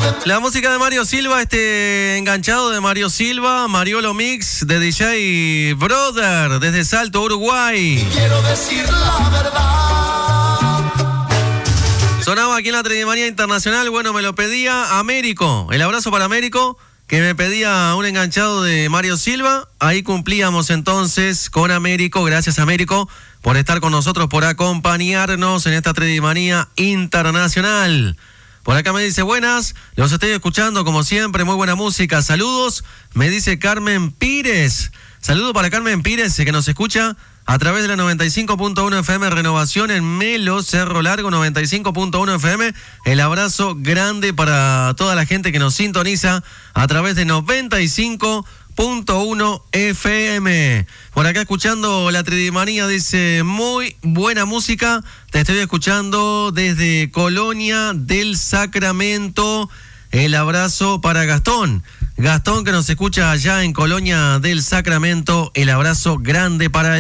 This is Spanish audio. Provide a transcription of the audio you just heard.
La música de Mario Silva, enganchado de Mario Silva, Mariolo Mix de DJ Brother desde Salto, Uruguay. Quiero decir la verdad. Sonaba aquí en la Tridimanía Internacional, bueno, me lo pedía Américo. El abrazo para Américo, que me pedía un enganchado de Mario Silva. Ahí cumplíamos entonces con Américo. Gracias, Américo, por estar con nosotros, por acompañarnos en esta Tridimanía Internacional. Por acá me dice, buenas, los estoy escuchando como siempre, muy buena música, saludos, me dice Carmen Pires. Saludo para Carmen Pires, que nos escucha a través de la 95.1 FM Renovación en Melo, Cerro Largo, 95.1 FM. El abrazo grande para toda la gente que nos sintoniza a través de 95.1 FM. Por acá escuchando la Tridimanía, dice, muy buena música, te estoy escuchando desde Colonia del Sacramento. El abrazo para Gastón. Gastón, que nos escucha allá en Colonia del Sacramento, el abrazo grande para él.